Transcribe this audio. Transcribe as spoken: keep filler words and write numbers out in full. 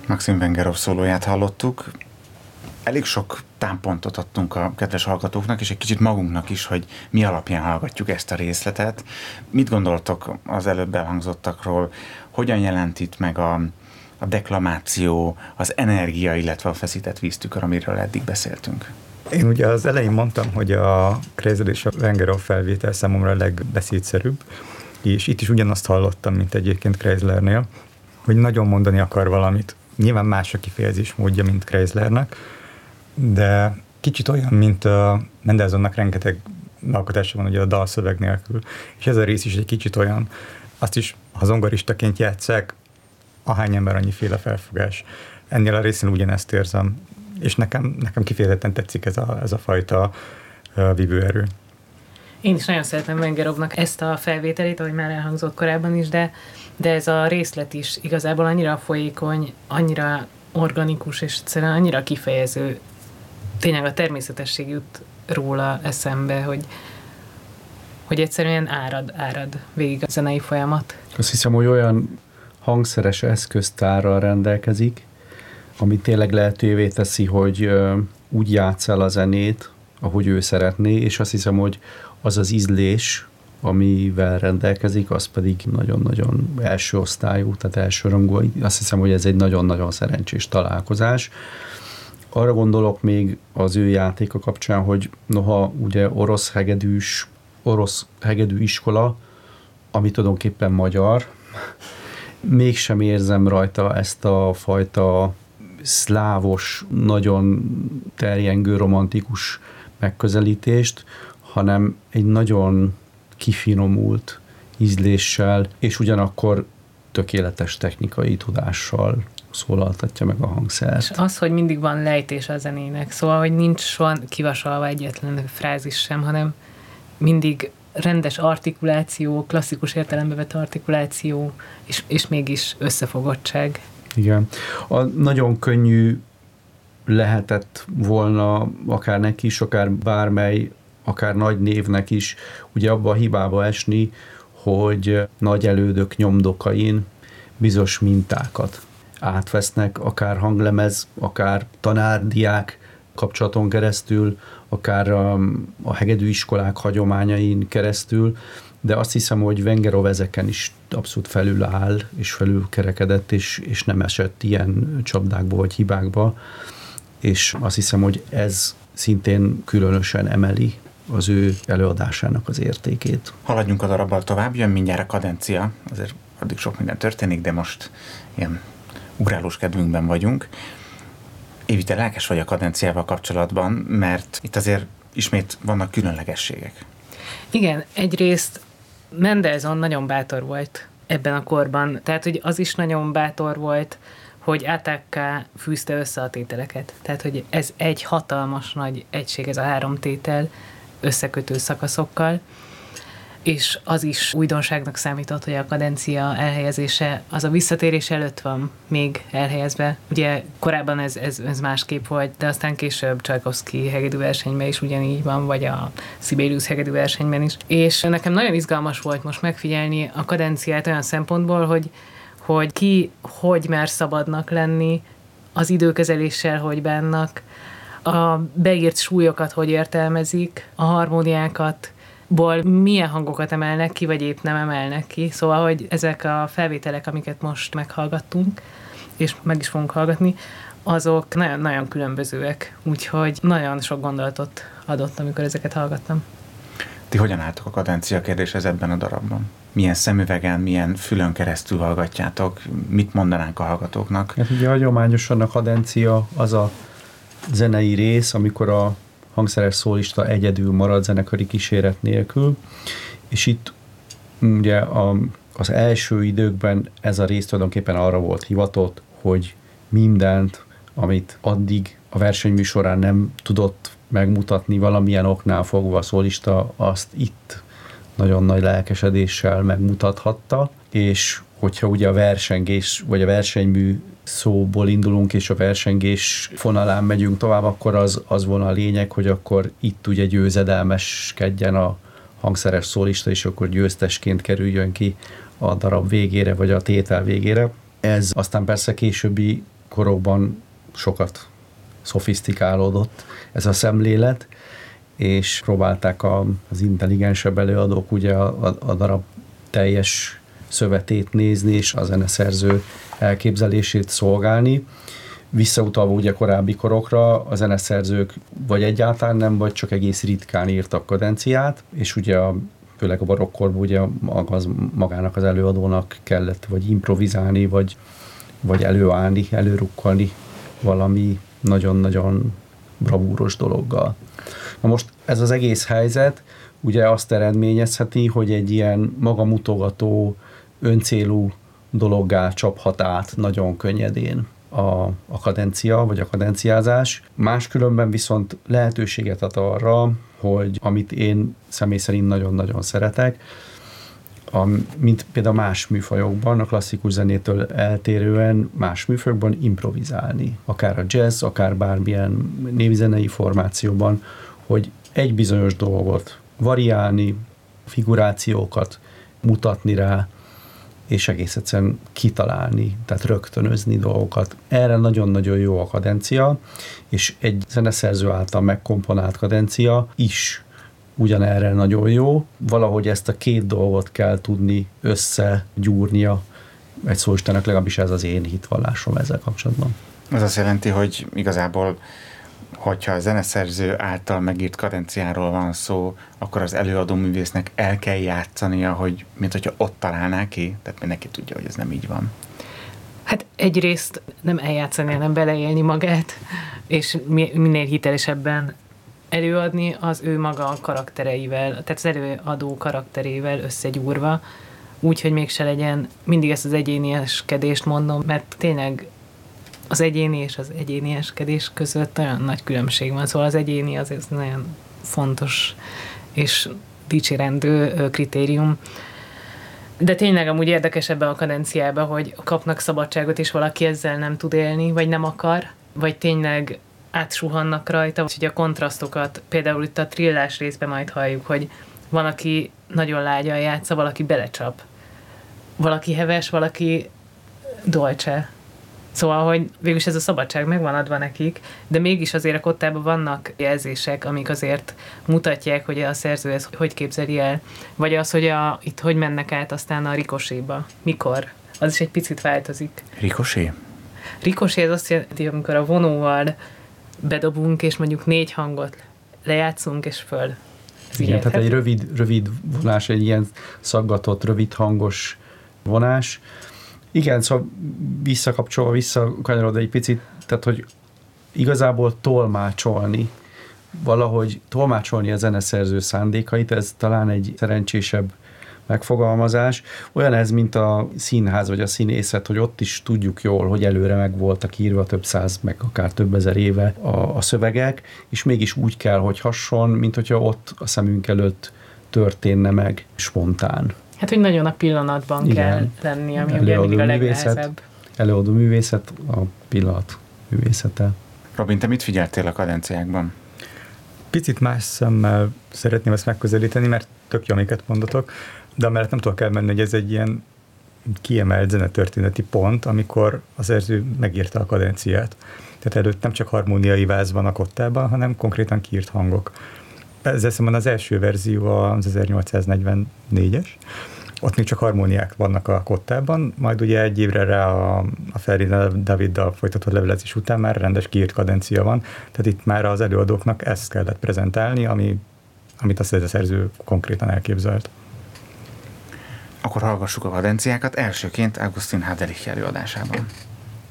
Maxim Vengerov szólóját hallottuk. Elég sok támpontot adtunk a kedves hallgatóknak, és egy kicsit magunknak is, hogy mi alapján hallgatjuk ezt a részletet. Mit gondoltok az előbb elhangzottakról? Hogyan jelent itt meg a, a deklamáció, az energia, illetve a feszített víztükör, amiről eddig beszéltünk? Én ugye az elején mondtam, hogy a Kreisler és a Vengerov felvétel számomra a legbeszédszerűbb, és itt is ugyanazt hallottam, mint egyébként Kreislernél, hogy nagyon mondani akar valamit. Nyilván más a kifejezés módja, mint Kreislernek, de kicsit olyan, mint a Mendelssohnnak rengeteg alkotása van ugye a dalszöveg nélkül, és ez a rész is egy kicsit olyan, azt is, ha zongoristaként játsszák, ahány ember annyiféle felfogás. Ennél a részén ugyanezt érzem, és nekem, nekem kifejezetten tetszik ez a, ez a fajta uh, vívőerő. Én is nagyon szeretem Vengerovnak ezt a felvételét, ahogy már elhangzott korábban is, de, de ez a részlet is igazából annyira folyékony, annyira organikus, és egyszerűen annyira kifejező. Tényleg a természetesség jut róla eszembe, hogy, hogy egyszerűen árad, árad végig a zenei folyamat. Azt hiszem, hogy olyan hangszeres eszköztárral rendelkezik, ami tényleg lehetővé teszi, hogy úgy játsz el a zenét, ahogy ő szeretné, és azt hiszem, hogy az az ízlés, amivel rendelkezik, az pedig nagyon-nagyon első osztályú, tehát elsőrangú. Azt hiszem, hogy ez egy nagyon-nagyon szerencsés találkozás. Arra gondolok még az ő játéka kapcsán, hogy noha ugye orosz hegedűs, orosz hegedű iskola, ami tulajdonképpen magyar, mégsem érzem rajta ezt a fajta szlávos, nagyon terjengő, romantikus megközelítést, hanem egy nagyon kifinomult ízléssel, és ugyanakkor tökéletes technikai tudással szólaltatja meg a hangszert. És az, hogy mindig van lejtés a zenének, szóval, hogy nincs soha kivasalva egyetlen frázis sem, hanem mindig rendes artikuláció, klasszikus értelembe vett artikuláció, és, és mégis összefogottság. Igen. A nagyon könnyű lehetett volna akár neki is, akár bármely, akár nagy névnek is, ugye abba a hibába esni, hogy nagy elődök nyomdokain bizonyos mintákat átvesznek, akár hanglemez, akár tanár-diák kapcsolaton keresztül, akár a, a hegedűiskolák hagyományain keresztül, de azt hiszem, hogy Vengerov ezeken is abszolút felül áll, és felül kerekedett, és, és nem esett ilyen csapdákba vagy hibákba, és azt hiszem, hogy ez szintén különösen emeli az ő előadásának az értékét. Haladjunk a darabbal tovább, jön mindjárt a kadencia, azért addig sok minden történik, de most ilyen ugrálós kedvünkben vagyunk. Évi, te lelkes vagy a kadenciával kapcsolatban, mert itt azért ismét vannak különlegességek. Igen, egyrészt Mendelssohn nagyon bátor volt ebben a korban, tehát hogy az is nagyon bátor volt, hogy átákká fűzte össze a tételeket. Tehát, hogy ez egy hatalmas nagy egység, ez a három tétel összekötő szakaszokkal, és az is újdonságnak számított, hogy a kadencia elhelyezése az a visszatérés előtt van még elhelyezve. Ugye korábban ez, ez, ez másképp volt, de aztán később Csajkovszky hegedűversenyben is ugyanígy van, vagy a Sibelius hegedűversenyben is. És nekem nagyon izgalmas volt most megfigyelni a kadenciát olyan szempontból, hogy, hogy ki hogy mer szabadnak lenni, az időkezeléssel hogy bánnak, a beírt súlyokat hogy értelmezik, a harmóniákat, ból milyen hangokat emelnek ki, vagy épp nem emelnek ki. Szóval, hogy ezek a felvételek, amiket most meghallgattunk, és meg is fogunk hallgatni, azok nagyon, nagyon különbözőek. Úgyhogy nagyon sok gondolatot adott, amikor ezeket hallgattam. Ti hogyan álltok a kadencia kérdéshez ebben a darabban? Milyen szemüvegen, milyen fülön keresztül hallgatjátok? Mit mondanánk a hallgatóknak? Hát ugye hagyományosan a kadencia az a zenei rész, amikor a hangszeres szólista egyedül marad zenekari kíséret nélkül, és itt ugye a, az első időkben ez a rész tulajdonképpen arra volt hivatott, hogy mindent, amit addig a versenymű során nem tudott megmutatni valamilyen oknál fogva a szólista, azt itt nagyon nagy lelkesedéssel megmutathatta, és hogyha ugye a versengés, vagy a versenymű szóból indulunk, és a versengés fonalán megyünk tovább, akkor az, az volna a lényeg, hogy akkor itt ugye győzedelmeskedjen a hangszeres szólista, és akkor győztesként kerüljön ki a darab végére, vagy a tétel végére. Ez aztán persze későbbi korokban sokat szofisztikálódott ez a szemlélet, és próbálták a, az intelligensebb előadók ugye a, a, a darab teljes szövetét nézni, és a zeneszerző elképzelését szolgálni. Visszautalva ugye korábbi korokra, a zeneszerzők vagy egyáltalán nem, vagy csak egész ritkán írtak kadenciát, és ugye a, főleg a barokkorban ugye az, magának az előadónak kellett vagy improvizálni, vagy, vagy előállni, előrukkolni valami nagyon-nagyon bravúros dologgal. Na most ez az egész helyzet ugye azt eredményezheti, hogy egy ilyen magamutogató, öncélú dologgá csaphat át nagyon könnyedén a, a kadencia, vagy a kadenciázás. Máskülönben viszont lehetőséget ad arra, hogy amit én személy szerint nagyon-nagyon szeretek, a, mint például más műfajokban, a klasszikus zenétől eltérően más műfajokban improvizálni. Akár a jazz, akár bármilyen névzenei formációban, hogy egy bizonyos dolgot variálni, figurációkat mutatni rá, és egész egyszerűen kitalálni, tehát rögtönözni dolgokat. Erre nagyon-nagyon jó a kadencia, és egy zeneszerző által megkomponált kadencia is ugyanerre nagyon jó. Valahogy ezt a két dolgot kell tudni összegyúrnia egy szóistennek, legalábbis ez az én hitvallásom ezzel kapcsolatban. Ez azt jelenti, hogy igazából hogyha a zeneszerző által megírt kadenciáról van szó, akkor az előadó művésznek el kell játszania, hogy, mint hogyha ott találná ki, tehát mindenki tudja, hogy ez nem így van. Hát egyrészt nem eljátszani, hanem beleélni magát, és minél hitelesebben előadni az ő maga karaktereivel, tehát az előadó karakterével összegyúrva, úgy, hogy mégse legyen, mindig ezt az egyénieskedést mondom, mert tényleg az egyéni és az egyénieskedés között nagyon nagy különbség van, szóval az egyéni az ez nagyon fontos és dicsérendő kritérium. De tényleg amúgy érdekes ebben a kadenciában, hogy kapnak szabadságot, és valaki ezzel nem tud élni, vagy nem akar, vagy tényleg átsuhannak rajta, úgyhogy a kontrasztokat, például itt a trillás részben majd halljuk, hogy van, aki nagyon lágyan játsza, valaki belecsap. Valaki heves, valaki dolce. Szóval, hogy végülis ez a szabadság megvan adva nekik, de mégis azért a kottában vannak jelzések, amik azért mutatják, hogy a szerző ezt hogy képzeli el. Vagy az, hogy a, itt hogy mennek át aztán a rikoséba. Mikor? Az is egy picit változik. Rikosé? Rikosé az azt jelenti, amikor a vonóval bedobunk, és mondjuk négy hangot lejátszunk, és föl. Ez igen, tehát egy rövid, rövid vonás, egy ilyen szaggatott, rövid hangos vonás. Igen, szóval visszakapcsolva, visszakanyarodva egy picit, tehát, hogy igazából tolmácsolni, valahogy tolmácsolni a zeneszerző szándékait, ez talán egy szerencsésebb megfogalmazás. Olyan ez, mint a színház vagy a színészet, hogy ott is tudjuk jól, hogy előre meg voltak írva több száz, meg akár több ezer éve a, a szövegek, és mégis úgy kell, hogy hasson, mint hogyha ott a szemünk előtt történne meg spontán. Hát, hogy nagyon a pillanatban igen. kell lenni, ami ugye mindig a legnehezebb. Előadó művészet, a pillanat művészete. Robin, te mit figyeltél a kadenciákban? Picit más szemmel szeretném ezt megközelíteni, mert tök jó, amiket mondatok, de amellett nem tudok elmenni, hogy ez egy ilyen kiemelt zenetörténeti pont, amikor a szerző megírta a kadenciát. Tehát előtt nem csak harmóniai váz van a kottában, hanem konkrétan kiírt hangok. Ezzel szemben az első verzió az ezernyolcszáznegyvennégyes, ott még csak harmóniák vannak a kottában, majd ugye egy évre rá a, a Ferdinand Daviddal folytatott levelezés után már rendes kiírt kadencia van, tehát itt már az előadóknak ezt kellett prezentálni, ami, amit a szerző konkrétan elképzelt. Akkor hallgassuk a kadenciákat elsőként Augustin Haderich előadásában.